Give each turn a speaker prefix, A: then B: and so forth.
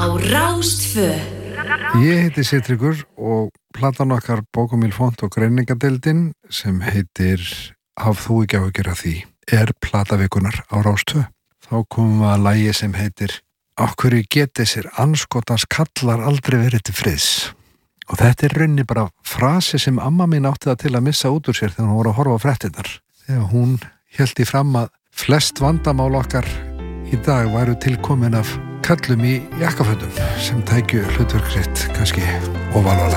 A: Rás 2.
B: Ég heiti Sigtryggur og platan okkar Bókumíl Font og greiningadeildin sem heitir Haf þú ekki áhyggjur af því plata vikunnar á Rás 2. Þá komum við að lagi sem heitir Af hverju geti sér andskotans kallar aldrei verið til friðs. Og þetta raunni bara frasi sem amma mín átti það til að missa út úr sér þegar hún voru að horfa á fréttirnar. Þegar hún hélt í fram að flest vandamál okkar í dag væru tilkomin af kallum í jakkafötum sem tækju hlutverk sitt kannski ofalega.